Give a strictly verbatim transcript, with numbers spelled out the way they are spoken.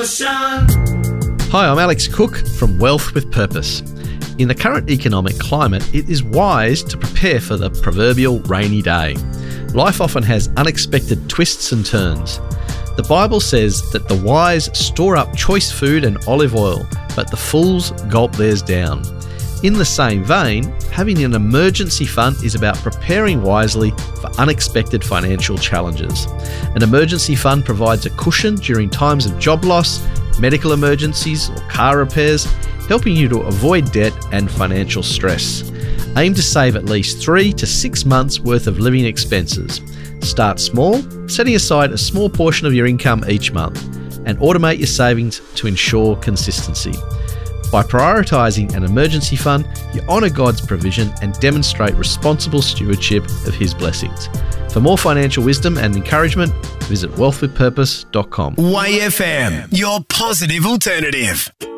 Motion. Hi, I'm Alex Cook from Wealth with Purpose. In the current economic climate, it is wise to prepare for the proverbial rainy day. Life often has unexpected twists and turns. The Bible says that the wise store up choice food and olive oil, but the fools gulp theirs down. In the same vein, having an emergency fund is about preparing wisely for unexpected financial challenges. An emergency fund provides a cushion during times of job loss, medical emergencies, or car repairs, helping you to avoid debt and financial stress. Aim to save at least three to six months worth of living expenses. Start small, setting aside a small portion of your income each month, and automate your savings to ensure consistency. By prioritising an emergency fund, you honour God's provision and demonstrate responsible stewardship of His blessings. For more financial wisdom and encouragement, visit wealth with purpose dot com. Y F M, your positive alternative.